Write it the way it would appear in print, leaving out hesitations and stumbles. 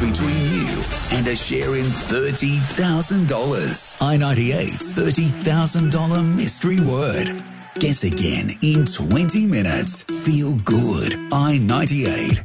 between you and a share in $30,000. I-98's $30,000 mystery word. Guess again in 20 minutes. Feel good. I-98.